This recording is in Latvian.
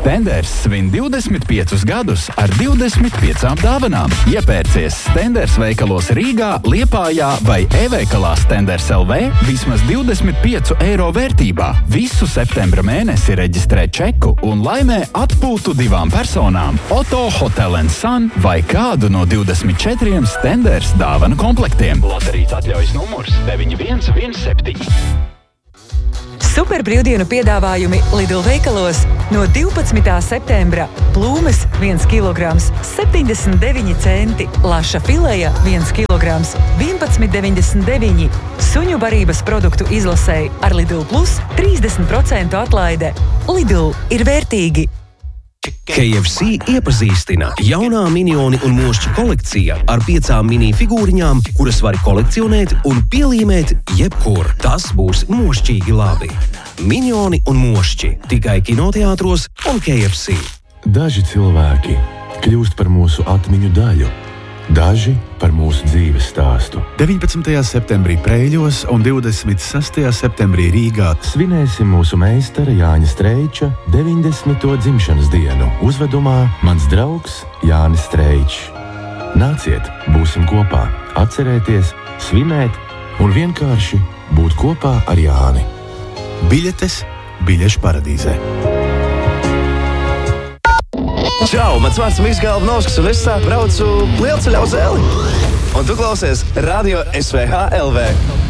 Stenders svin 25 gadus ar 25 dāvanām. Iepērcies Stenders veikalos Rīgā, Liepājā vai e-veikalā Stenders LV vismaz 25 eiro vērtībā. Visu septembra mēnesi reģistrē čeku un laimē atpūtu 2 personām. Oto, Hotel & Sun vai kādu no 24 Stenders dāvanu komplektiem. Loterijas atļaujas numurs 9117. Super brīvdienu piedāvājumi Lidl veikalos no 12. septembra. Plūmes 1 kg 79 centi, laša fileja 1 kg 11,99. Suņu barības produktu izlasēji ar Lidl Plus 30% atlaide. Lidl ir vērtīgi. KFC iepazīstina jaunā Minioni un Mošķi kolekcija ar 5 mini figūriņām, kuras var kolekcionēt un pielīmēt jebkur. Tas būs mošķīgi labi. Minioni un Mošķi tikai kinoteātros un KFC. Daži cilvēki kļūst par mūsu atmiņu daļu. Daži par mūsu dzīves stāstu. 19. septembrī Preiļos un 26. septembrī Rīgā Svinēsim mūsu meistara Jāņa Streiča 90. dzimšanas dienu uzvedumā Mans draugs Jānis Streičs. Nāciet, būsim kopā, atcerēties, svinēt un vienkārši būt kopā ar Jāni. Biļetes Biļešu paradīzē. Čau, mans vārds Miks Galvnovskis un es braucu lielceļā uz Eli. Un tu klausies Radio SVH LV.